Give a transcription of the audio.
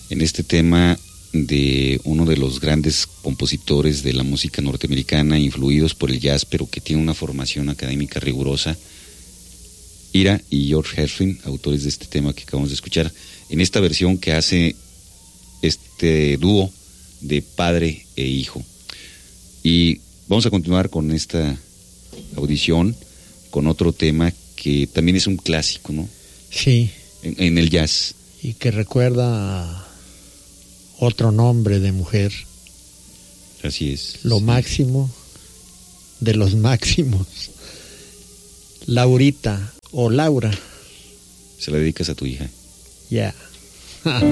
en este tema de uno de los grandes compositores de la música norteamericana, influidos por el jazz, pero que tiene una formación académica rigurosa, Ira y George Gershwin, autores de este tema que acabamos de escuchar, en esta versión que hace este dúo de padre e hijo. Y vamos a continuar con esta audición con otro tema que también es un clásico, ¿no? Sí. En el jazz. Y que recuerda a otro nombre de mujer. Así es. Lo sí. máximo de los máximos. Laurita o Laura. Se la dedicas a tu hija. Ya.